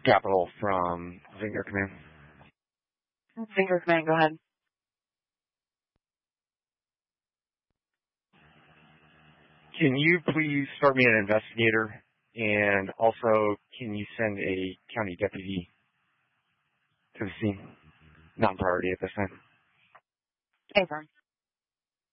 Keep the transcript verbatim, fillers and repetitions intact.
Capital from Zinger Command. Zinger Command, go ahead. Can you please start me an investigator? And also, can you send a county deputy to the scene? Non-priority at this time. Affirm.